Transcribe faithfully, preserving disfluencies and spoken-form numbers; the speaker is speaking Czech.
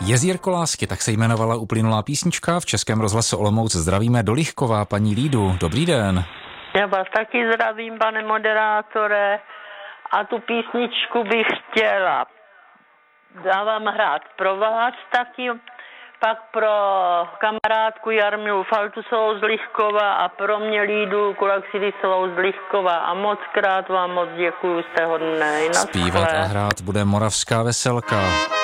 Jezírko lásky, tak se jmenovala uplynulá písnička. V Českém rozhlase Olomouc zdravíme do Lichkova paní Lídu. Dobrý den. Já vás taky zdravím, pane moderátore. A tu písničku bych chtěla. Dávám hrát pro vás taky, pak pro kamarádku Jarmilu Faltusovou z Lichkova a pro mě Lídu Kulaxidisovou z Lichkova. A moc krát vám moc děkuju, jste hodnej. Zpívat a hrát bude Moravská Veselka.